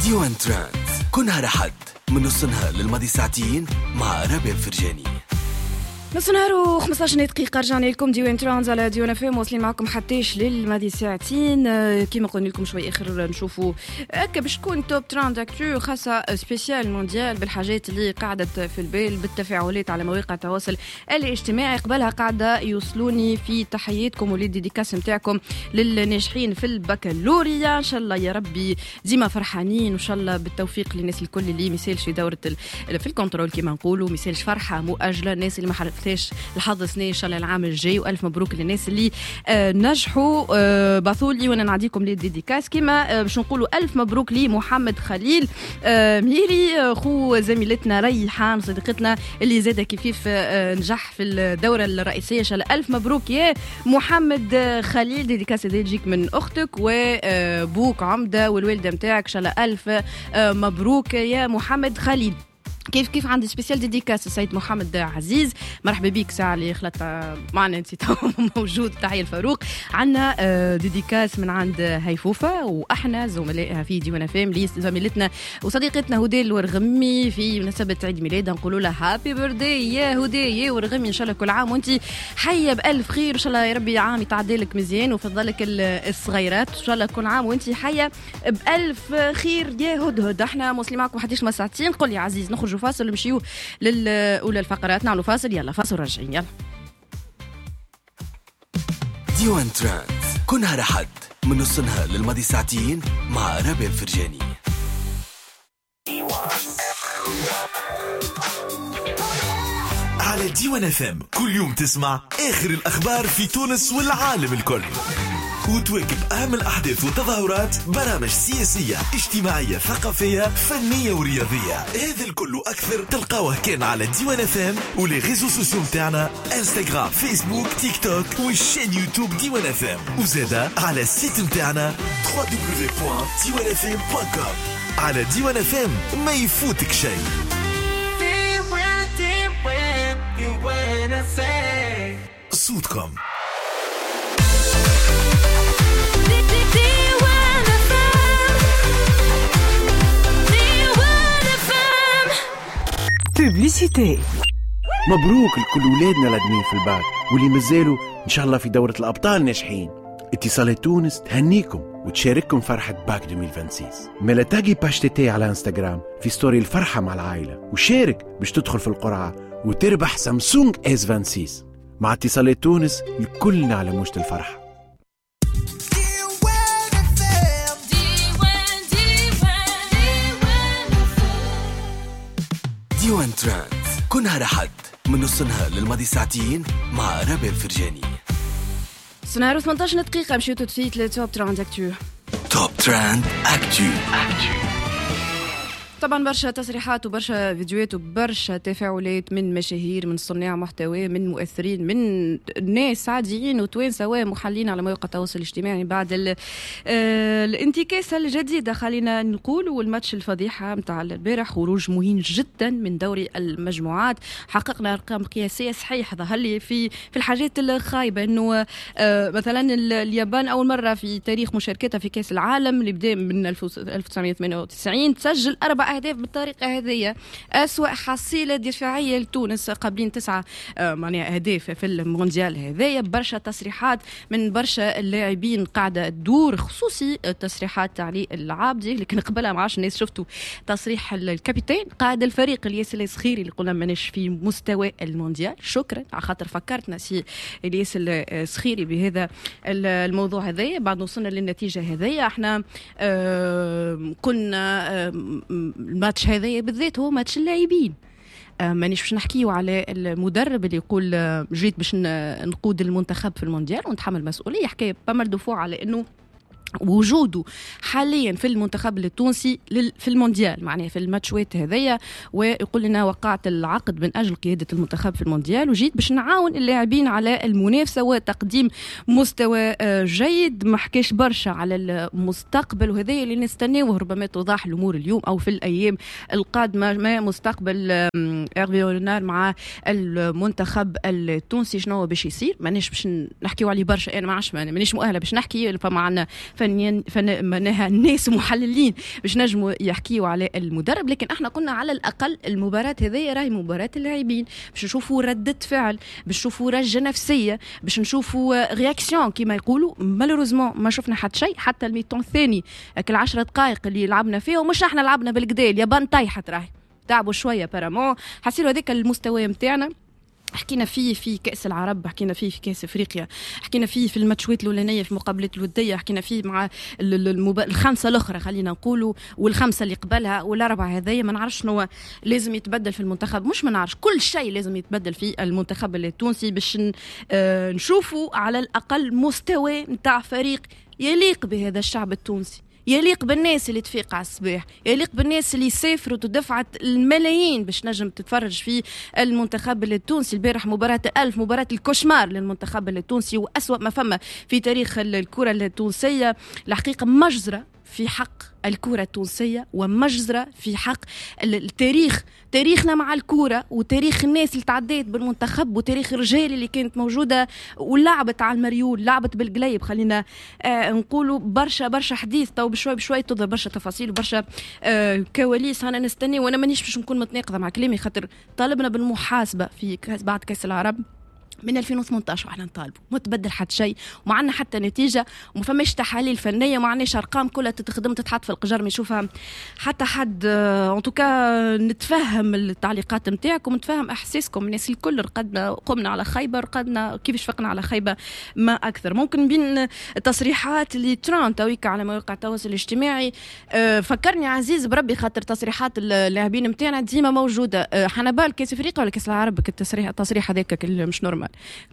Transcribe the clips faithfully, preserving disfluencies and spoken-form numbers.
ديوان ترانت كل نهار أحد من نص نهار للماضي ساعتين مع ربيع الفرجاني. نص نهار وخمسطاش دقيقة رجعنا لكم ديوان ترانز على ديوان فام، واصلين معكم حتىش للماضي ساعتين. كيما قلنا لكم شوي آخر نشوفوا هكا باش تكون توب ترند اكتو خاصة سبيسيال مونديال بالحاجات اللي قاعدت في البال بالتفاعلات على مواقع التواصل الاجتماعي. قبلها قاعدة يوصلوني في تحياتكم وللديديكاس نتاعكم للناجحين في البكالوريا. ان شاء الله يا ربي ديما فرحانين، وان شاء الله بالتوفيق للناس الكل اللي ميسالش في دورة في الكنترول كيما نقولوا، ميسالش فرحة مؤجلة، الناس اللي ما حرفتش الحظ سنة ان شاء الله العام الجاي، والف مبروك للناس اللي آه نجحوا. آه بعثولي وانا نعديكم لي ديديكاس كيما آه باش نقولوا الف مبروك لي محمد خليل آه ميري آه خو زميلتنا ريحان صديقتنا اللي زاده كيف آه نجح في الدوره الرئيسيه. ان شاء الله الف مبروك يا محمد خليل. ديديكاس هذه تجيك من اختك وبوك عمده والوالده نتاعك، ان شاء الله الف آه مبروك يا محمد خليل. كيف كيف عندي سبيسيال ديديكاس السيد محمد عزيز، مرحبا بيك ساعة اللي خلت معنا انت موجود. تحية الفاروق. عنا ديديكاس من عند هيفوفة واحنا زملائها في ديوان فام لي زميلتنا وصديقتنا هدى الورغمي في مناسبة عيد ميلادها، نقولوا لها هابي بيرثداي يا هدى يا ورغمي، ان شاء الله كل عام وانت حية بألف خير، ان شاء الله يا ربي عام يتعدى لك مزيان وفضلك الصغيرات، ان شاء الله كل عام وانت حية بألف خير يا هدهد. احنا موصلين معكم حديش ما ساعتين. قل يا عزيز نخرج فاصل نمشيو للأولى الفقرات، نعملوا فاصل يلا فاصل راجعين يلا. ديوان ترانت كل نهار أحد من نص نهار للماضي ساعتين مع ربيع الفرجاني على ديوان اف ام. كل يوم تسمع آخر الأخبار في تونس والعالم الكل، وتواكب أهم الأحداث والتظاهرات، برامج سياسية اجتماعية ثقافية فنية ورياضية. هذا الكل أكثر تلقاوه كان على ديوان اف ام ولي ريزو سوسيو متاعنا انستغرام فيسبوك تيك توك والشين يوتيوب ديوان اف ام، وزادا على السيت متاعنا دبليو دبليو دبليو دوت ديوان اف ام دوت كوم. على ديوان اف ام ما يفوتك شيء. صوتكم بوبليسيتي. مبروك لكل ولادنا الادمين في الباك واللي مازالوا ان شاء الله في دورة الابطال ناجحين. اتصالات تونس تهنيكم وتشارككم فرحة باك ألفين وستة وعشرين. ملا تاقي باش تي على انستغرام في ستوري الفرحة مع العائلة، وشارك باش تدخل في القرعة وتربح سامسونج اس ستة وعشرين. مع اتصالات تونس الكلنا على موجة الفرحة. ديوان ترانت كل نهار أحد من نص نهار للماضي ساعتين مع ربيع الفرجاني. سنهار ثمانطاش دقيقة مشيو تدفيت لتوب ترند اكتو. توب ترند اكتو. طبعا برشا تصريحات وبرشا فيديوهات وبرشا تفاعلات من مشاهير، من صناع محتوى، من مؤثرين، من ناس عاديين وتوانسة ومحلين على مواقع التواصل الاجتماعي بعد الانتكاسة الجديدة خلينا نقول، والماتش الفضيحة متاع البارح. خروج مهم جدا من دوري المجموعات، حققنا ارقام قياسية صحيح. ظهر لي في في الحاجات الخايبة انه مثلا اليابان اول مرة في تاريخ مشاركتها في كأس العالم اللي بدا من ألف وتسعمائة وثمانية وتسعين تسجل أربع أهداف بالطريقة هذه. أسوأ حصيلة دفاعية لتونس قبلين تسعة معناها أهداف في المونديال هذايا. برشا تصريحات من برشا اللاعبين قاعدة تدور، خصوصي تصريحات علي العابدي، لكن قبلها ما عادش الناس شفتوا تصريح الكابتن قائد الفريق الياس الصخيري اللي قلنا ماناش في مستوى المونديال. شكرا على خاطر فكرتنا سي الياس الصخيري بهذا الموضوع هذايا. بعد وصلنا للنتيجة هذايا احنا آه كنا آه الماتش هذايا بالذات هو ماتش اللاعبين. مانيش باش نحكيو على المدرب اللي يقول جيت باش نقود المنتخب في المونديال ونتحمل مسؤولية. حكاية بمر دفوع على انه وجوده حاليا في المنتخب التونسي في المونديال معناها في الماتشات هذيا، ويقول لنا وقعت العقد من أجل قيادة المنتخب في المونديال وجيت باش نعاون اللاعبين على المنافسة وتقديم مستوى جيد. ما حكاش برشا على المستقبل وهذا اللي نستناوه، ربما توضح الأمور اليوم أو في الأيام القادمة ما مستقبل إيرفي رونار مع المنتخب التونسي شنو باش يصير. مانيش باش نحكيو عليه برشا، أنا ما عادش مانيش مؤهلة باش نحكي، فما عنا فنيين فن معناها ناس محللين باش نجموا يحكيوا على المدرب، لكن احنا قلنا على الاقل المباراه هذه راهي مباراه اللاعبين، باش نشوفوا ردة فعل، باش نشوفوا رجه نفسيه، باش نشوفوا رياكسيون كما يقولوا. مالوريزمون ما شفنا حتى شيء، حتى الميتون الثاني العشرة دقائق اللي لعبنا فيه ومش احنا لعبنا بالكدا، اليابان طايحت راهي تعبوا شويه بارامون، حسيروا هذاك المستوى نتاعنا. حكينا فيه في كأس العرب، حكينا فيه في كأس افريقيا، حكينا فيه في الماتشات الاولانيه في مقابلات الوديه، حكينا فيه مع المب... الخمسه الاخرى خلينا نقولوا، والخمسه اللي قبلها والاربعه هذيا. ما نعرفش شنو لازم يتبدل في المنتخب، مش ما نعرفش، كل شيء لازم يتبدل في المنتخب التونسي باش آه نشوفوا على الاقل مستوى نتاع فريق يليق بهذا الشعب التونسي، يليق بالناس اللي تفيق على الصباح، يليق بالناس اللي سافروا ودفعت الملايين باش نجم تتفرج في المنتخب التونسي. البارح مباراة الألف، مباراة الكوشمار للمنتخب التونسي وأسوأ ما فما في تاريخ الكرة التونسية. الحقيقة مجزرة في حق الكرة التونسية ومجزرة في حق التاريخ، تاريخنا مع الكرة وتاريخ الناس اللي تعديت بالمنتخب وتاريخ الرجال اللي كانت موجودة ولعبت على المريول، لعبت بالقليب. خلينا آه نقولوا برشا برشا حديث تو بشوي بشوي تظهر برشا تفاصيل وبرشا آه كواليس. أنا نستني وأنا مانيش باش نكون متناقضة مع كلامي، خاطر طالبنا بالمحاسبة في بعد كأس العرب من ألفين وثمانية عشر واحنا نطالبوا، ما تبدل حتى شيء وما عندنا حتى نتيجه وما فماش تحاليل فنيه وما عندناش ارقام كلها تتخدم تتحط في القجر ما يشوفها حتى حد. ان توكا نتفهم التعليقات نتاعكم، نتفهم احساسكم، الناس الكل رقدنا قمنا على خيبه، رقدنا كيفاش فقنا على خيبه ما اكثر. ممكن بين التصريحات اللي تران تويك على مواقع التواصل الاجتماعي فكرني عزيز بربي، خاطر تصريحات اللاعبين نتاعنا ديما موجوده. حنبال كاس افريقيا ولا كاس العرب التصريح التصريح هذاك مش نورمال.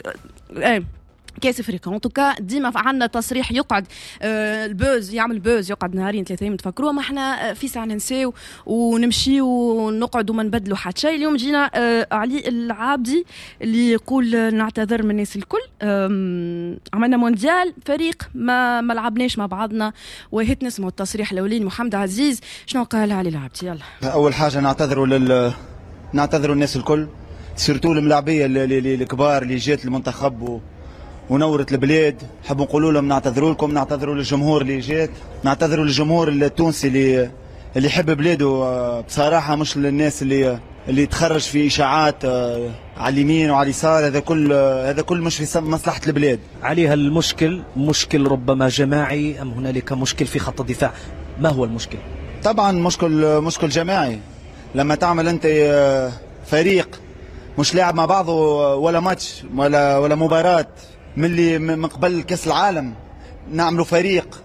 ايه كاس افريقيا ان توكا ديما عندنا تصريح يقعد آه البوز يعمل بوز يقعد نهارين ثلاثه ايام تفكروها، ما احنا في ساعه ننساو ونمشيو ونقعد وما نبدلوا حتى شيء. اليوم جينا آه علي العابدي اللي يقول نعتذر من الناس الكل، عملنا مونديال فريق ما ما لعبناش مع بعضنا. وهيت نسمعوا التصريح الاولاني محمد عزيز شنو قال علي العابدي. يلا اول حاجه نعتذروا لل نعتذروا الناس الكل، سيرتو الملاعبيه الكبار اللي جات المنتخب و... ونورت البلاد. نحب نقولوا لهم نعتذروا لكم، نعتذروا للجمهور اللي جات، نعتذروا للجمهور التونسي اللي اللي يحب بلاده بصراحه، مش للناس اللي اللي تخرج في اشاعات على اليمين وعلى اليسار. هذا كل هذا كل مش في مصلحه البلاد. عليها المشكل مشكل ربما جماعي ام هنالك مشكل في خط الدفاع؟ ما هو المشكل؟ طبعا مشكل مشكل جماعي. لما تعمل انت فريق مش لاعب مع بعضه ولا ماتش ولا ولا مباراة من اللي من قبل كأس العالم، نعملوا فريق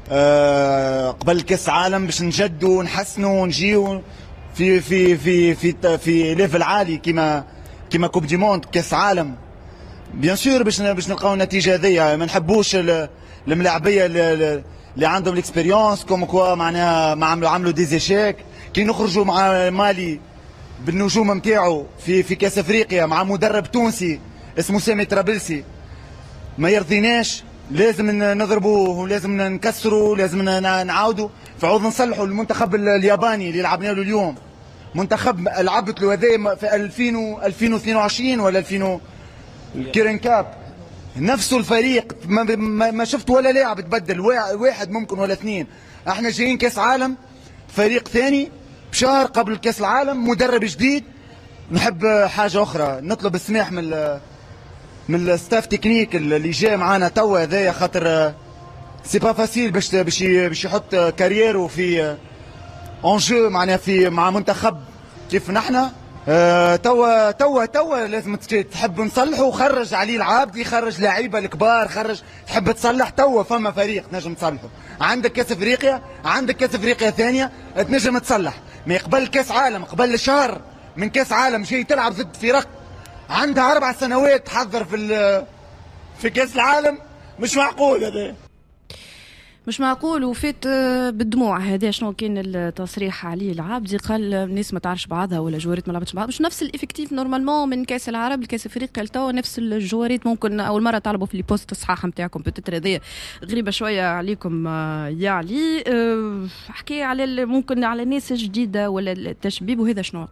أه قبل كأس العالم باش نجدوا ونحسنوا ونجيو في في في في في ليفل عالي كما كما كوب دي موند كأس عالم. بيان سور باش باش نلقاو النتيجة هذيا. ما نحبوش الملاعبية اللي عندهم الاكسبيريونس كوم كوا معناها ما عملوا عملوا ديزيشيك كي نخرجوا مع مالي بالنجوم نتاعو في في كاس افريقيا مع مدرب تونسي اسمه سامي طرابلسي. ما يرضيناش، لازم نضربوه ولازم نكسروا، لازم نعاودوا فعوض نصلحوا المنتخب الياباني اللي لعبنا له اليوم. منتخب لعبت له هذا في ألفين ألفين واثنين وعشرين ولا ألفين الكيرن كاب، نفسه الفريق ما, ما شفت ولا لاعب تبدل، واحد ممكن ولا اثنين. احنا جايين كاس عالم فريق ثاني بشهر قبل كاس العالم، مدرب جديد. نحب حاجه اخرى، نطلب السماح من من الستاف تكنيك اللي جاي معانا توا هذايا، خاطر سي با فاسيل باش باش باش يحط كاريرو في اونجو معناها في مع منتخب كيف نحنا. اه توا توا توا لازم تحب نصلحوا. خرج علي العابدي، خرج لعيبه الكبار، خرج تحب تصلح. توا فما فريق تنجم تصلحه. عندك كاس افريقيا، عندك كاس افريقيا ثانيه تنجم تصلح. ما قبل كاس عالم، قبل شهر من كاس عالم جاي تلعب ضد فرق عندها اربع سنوات تحضر في في كاس العالم. مش معقول هذا، مش معقول. وفات بالدموع. هذا شنو كان التصريح علي العابدي؟ قال الناس ما تعرفش بعضها ولا جواريت ما لعبتش بعض، مش نفس الافكتيف نورمالمون من كاس العرب لكاس افريقيا لتوا نفس الجواريت. ممكن اول مره طلبوا في البوست الصحاح نتاعكم بتتر هذيا غريبه شويه عليكم يا علي. حكي على ممكن على ناس جديده ولا التشبيب، وهذا شنو قال؟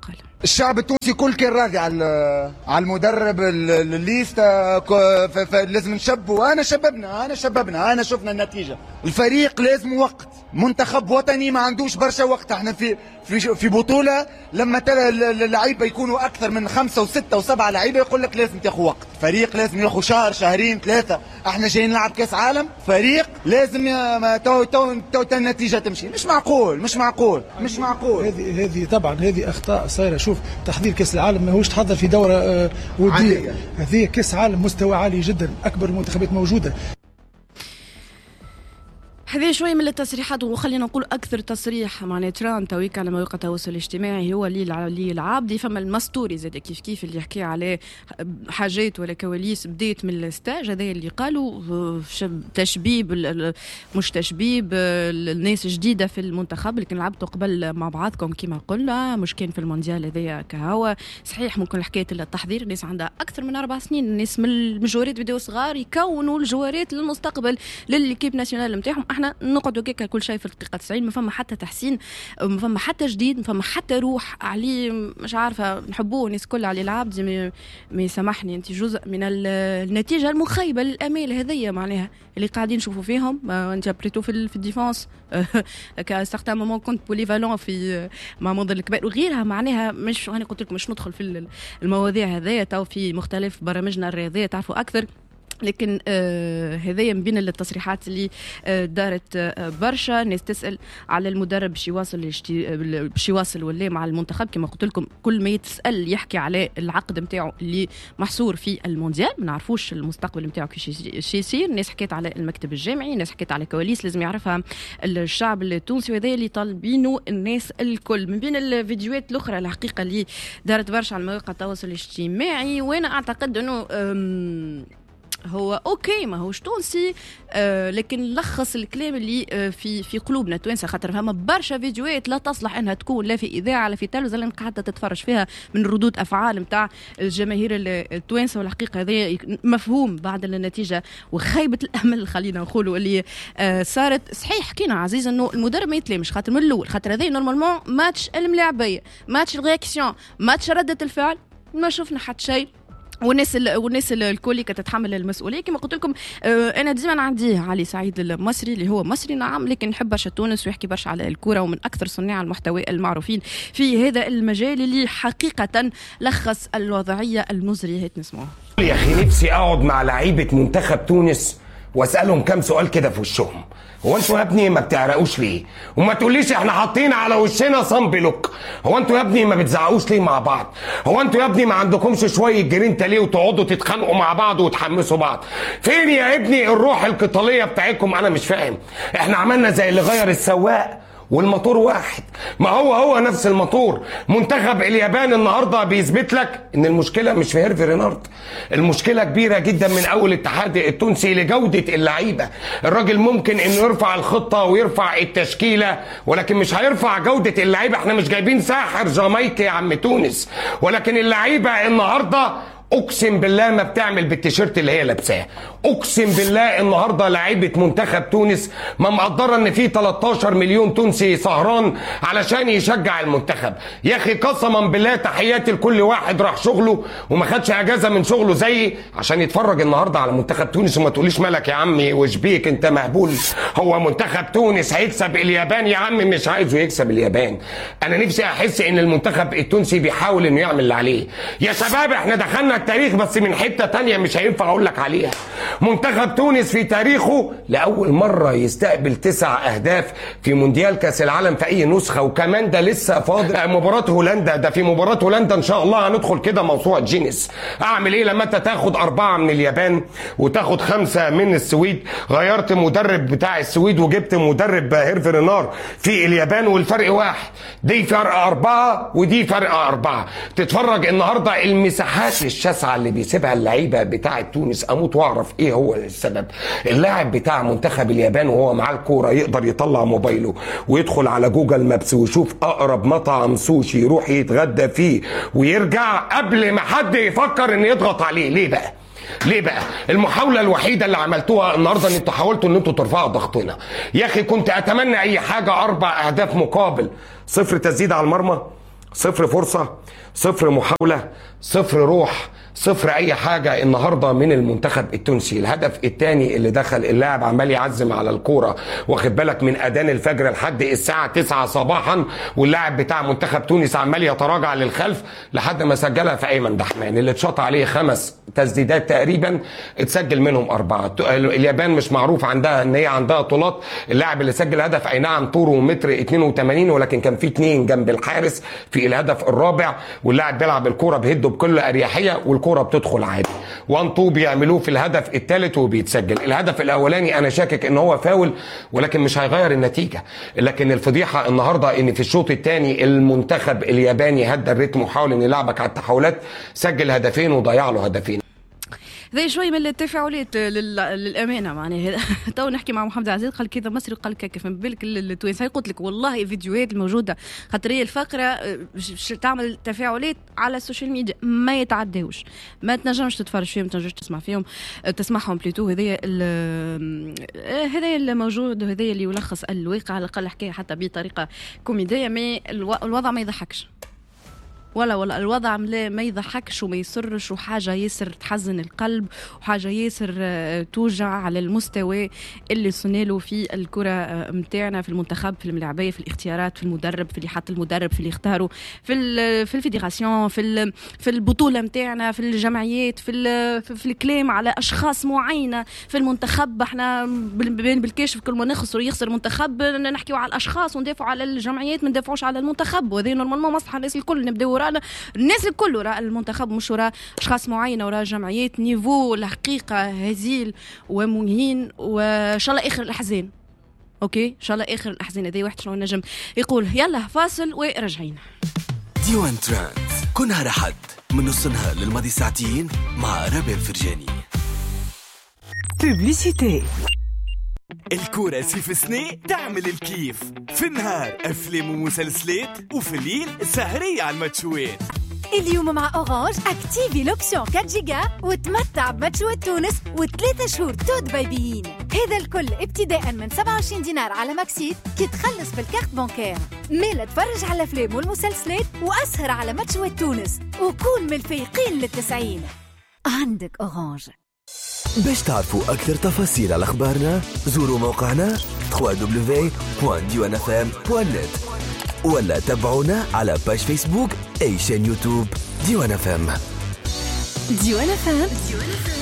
الشعب التونسي كل كان راضي على على المدرب الليستا، لازم نشبوا. انا شببنا انا شببنا انا شفنا النتيجه. الفريق لازم وقت، منتخب وطني ما عندوش برشا وقت. احنا في في في بطوله لما ترى اللعيبه يكونوا اكثر من خمسه وسته وسبعه لعيبه يقول لك لازم تاخذ وقت. فريق لازم ياخذ شهر شهرين ثلاثه. احنا جايين نلعب كاس عالم، فريق لازم تو تو تو النتيجه تمشي. مش معقول مش معقول مش معقول. هذه هذه طبعا هذه اخطاء صايره. شوف تحضير كاس العالم ماهوش تحضر في دوره وديه، هذه كاس عالم مستوى عالي جدا، اكبر المنتخبات موجوده. هذه شوي من التصريحات، وخلينا نقول اكثر تصريح مع ترامب تويك على مواقع التواصل الاجتماعي هو لي العابدي. فما المستوري زاد كيف كيف اللي يحكي عليه حاجات ولا كواليس بديت من الستاج هذا اللي قالوا تشبيب مش تشبيب الناس جديده في المنتخب، لكن لعبتوا قبل مع بعضكم كما قلنا، مش كان في المونديال هذايا كهوا. صحيح ممكن حكايه التحضير، الناس عندها اكثر من اربع سنين، الناس من الجوارات بداوا صغار يكونوا الجوارات للمستقبل للكيب ناسيونال نتاعهم. احنا نقعدوا هكا كل شيء في الدقيقه تسعين، ما فما حتى تحسين، ما فما حتى جديد، ما فما حتى روح عليه. مش عارفه نحبوه الناس كلها علي العابدي، ما يسامحني انت جزء من النتيجه المخيبه للامال هذيا معناها اللي قاعدين نشوفوا فيهم. انت بريتو في في الديفونس كاستخدام مومون كنت بوليفالون في مع منظر الكبار وغيرها معناها. مش انا قلت لكم مش ندخل في المواضيع هذيا، تو في مختلف برامجنا الرياضيه تعرفوا اكثر، لكن آه هذايا من بين التصريحات اللي آه دارت آه برشا. الناس تسال على المدرب باش يواصل باش يواصل ولا مع المنتخب. كما قلت لكم كل ما يتسال يحكي على العقد نتاعو اللي محصور في المونديال، ما نعرفوش المستقبل نتاعو كيش يصير. الناس حكيت على المكتب الجامعي، الناس حكيت على كواليس لازم يعرفها الشعب التونسي، وهذا اللي طالبينه الناس الكل. من بين الفيديوهات الاخرى الحقيقه اللي دارت برشا على مواقع التواصل الاجتماعي، وانا اعتقد انه هو اوكي ما هوش تونسي، آه لكن لخص الكلام اللي آه في في قلوبنا توانسه، خاطر فما برشا فيديوهات لا تصلح انها تكون لا في اذاعه لا في تلفزيون حتى تتفرج فيها من ردود افعال نتاع الجماهير التوانسه. والحقيقه هذا مفهوم بعد النتيجه وخيبه الامل خلينا نقولوا اللي آه صارت. صحيح حكينا عزيز انه المدرب ما يتلامش خاطر من الاول، خاطر هذا نورمالمون ماتش الملاعبيه، ماتش الرياكسيون، ماتش رده الفعل، ما شفنا حتى شيء. والناس والناس الكل كتتحمل المسؤوليه. كما قلت لكم انا ديما نعديه علي سعيد المصري اللي هو مصري نعم، لكن نحب برشا تونس ويحكي برشا على الكره، ومن اكثر صناع المحتوى المعروفين في هذا المجال اللي حقيقه لخص الوضعيه المزريه. هات نسمعوه. يا اخي نفسي اقعد مع لعيبه منتخب تونس واسالهم كام سؤال كده في وشهم. هو انتوا يا ابني ما بتعرقوش ليه؟ وما تقوليش احنا حاطين على وشنا صن بلوك. هو انتوا يا ابني ما بتزعقوش ليه مع بعض؟ هو انتوا يا ابني ما عندكمش شويه جرينتا ليه وتقعدوا تتخانقوا مع بعض وتحمسوا بعض؟ فين يا ابني الروح القتاليه بتاعتكم؟ انا مش فاهم. احنا عملنا زي اللي غير السواق والموتور واحد، ما هو هو نفس الموتور. منتخب اليابان النهارده بيثبت لك ان المشكله مش في هيرفي رينارد، المشكله كبيره جدا من اول الاتحاد التونسي لجوده اللعيبه. الراجل ممكن انه يرفع الخطه ويرفع التشكيله، ولكن مش هيرفع جوده اللعيبه. احنا مش جايبين ساحر جامايكي يا عم تونس، ولكن اللعيبه النهارده اقسم بالله ما بتعمل بالتيشيرت اللي هي لابساه. اقسم بالله النهارده لعيبه منتخب تونس ما مقدره ان في تلتاشر مليون تونسي سهران علشان يشجع المنتخب. يا اخي قسما بالله تحياتي لكل واحد راح شغله وما خدش اجازه من شغله زيي عشان يتفرج النهارده على منتخب تونس. وما تقوليش مالك يا عمي وشبيك انت مهبول، هو منتخب تونس هيكسب اليابان؟ يا عم مش عايزه يكسب اليابان. انا نفسي احس ان المنتخب التونسي بيحاول انه يعمل اللي عليه. يا شباب احنا دخلنا التاريخ بس من حته تانية مش هينفع اقول لك عليها. منتخب تونس في تاريخه لاول مره يستقبل تسع اهداف في مونديال كاس العالم في اي نسخه، وكمان ده لسه فاضل مباراه هولندا. ده في مباراه هولندا ان شاء الله هندخل كده موسوعه جينيس. اعمل ايه لما انت تاخد اربعه من اليابان وتاخد خمسه من السويد؟ غيرت مدرب بتاع السويد وجبت مدرب هيرفي رينار في اليابان والفرق واحد، دي فرق اربعه ودي فرق اربعه. تتفرج النهارده المساحات الشاسعه اللي بيسيبها اللعيبه بتاعه تونس، اموت واعرف ايه هو السبب. اللاعب بتاع منتخب اليابان وهو معاه الكوره يقدر يطلع موبايله ويدخل على جوجل مابس ويشوف اقرب مطعم سوشي يروح يتغدى فيه ويرجع قبل ما حد يفكر ان يضغط عليه. ليه بقى؟ ليه بقى؟ المحاولة الوحيدة اللي عملتوها النهارده ان انتوا حاولتوا ان انتوا ترفعوا ضغطنا. يا اخي كنت اتمنى اي حاجة اربع اهداف مقابل صفر تسديد على المرمى، صفر فرصة، صفر محاولة، صفر روح، صفر اي حاجة النهاردة من المنتخب التونسي. الهدف الثاني اللي دخل اللاعب عمال يعزم على الكورة، واخد بالك، من اذان الفجر لحد الساعة تسعة صباحا، واللاعب بتاع منتخب تونس عمال يتراجع للخلف لحد ما سجلها في ايمن دحمان اللي اتشاط عليه خمس تسديدات تقريبا، اتسجل منهم اربعة. اليابان مش معروف عندها ان هي عندها طولات. اللاعب اللي سجل هدف اي نعم طوله متر اتنين وتمانين، ولكن كان في اتنين جنب الحارس في الهدف الرابع، واللاعب بيلعب الكورة بهده بكل اريحية والكورة بتدخل عادي. وان طو بيعملوه في الهدف الثالث وبيتسجل. الهدف الاولاني انا شاكك ان هو فاول، ولكن مش هيغير النتيجة. لكن الفضيحة النهاردة ان في الشوط الثاني المنتخب الياباني هدى الريتم وحاول ان يلعبك على التحولات، سجل هدفين وضيع له هدفين. زي شوي من التفاعلات للامانه معناها. تو نحكي مع محمد عزيز قال كذا مصري وقال كيف ما بالك التوانسه. قلت لك والله فيديوهات الموجوده خاطر هي الفقره تعمل تفاعلات على السوشيال ميديا ما يتعداوش، ما تنجمش تتفرج فيهم، ما تنجمش تسمع فيهم تسمعهم بليتو. هذايا هذايا الموجود وهذايا اللي يلخص الواقع على الاقل حكايه حتى بطريقه كوميديه. ما الوضع ما يضحكش ولا ولا الوضع ما يضحكش وما يسرش، وحاجة ياسر تحزن القلب، وحاجة ياسر توجع على المستوى اللي صناله في الكرة متاعنا، في المنتخب، في الملاعبية، في الاختيارات، في المدرب، في اللي حط المدرب، في اللي اختاروا، في في الفيدراسيون، في في البطولة متاعنا، في الجمعيات، في في الكلام على أشخاص معينة في المنتخب. احنا بالكشف كل ما نخسر يخسر المنتخب نحكيوا على الأشخاص وندافعوا على الجمعيات، ما ندافعوش على المنتخب. وهذه نورمالمون مصلحة الناس الكل. نبداو الناس الكل وراء المنتخب، مش وراء اشخاص معينه، وراء جمعيات. نيفو الحقيقه هزيل ومهين، وان شاء الله اخر الاحزان. اوكي ان شاء الله اخر الاحزان. هذا واحد شنو نجم يقول. يلا فاصل وراجعين. ديوان ترانت كل نهار أحد من نص النهار للماضي ساعتين مع ربيع الفرجاني. بوبليسيتي. الكورة سيف سني تعمل الكيف في النهار أفلام ومسلسلات، وفي الليل سهرية على الماتشوات. اليوم مع أورانج اكتيفي لوبسيون أربعة جيجا وتمتع بماتشوات تونس وثلاثة شهور تود بايبيين. هذا الكل ابتداء من سبعة وعشرين دينار على ماكسيت كي تخلص بالكارت بانكير. ميلا تفرج على الأفلام والمسلسلات وأسهر على ماتشوات تونس وكون من الفايقين للتسعين. عندك أورانج. باش تعرفوا أكثر تفاصيل على أخبارنا زوروا موقعنا دبليو دبليو دبليو دوت ديوان اف ام دوت نت ولا تابعونا على باج فيسبوك أي شان يوتيوب ديوان اف ام. ديوان اف ام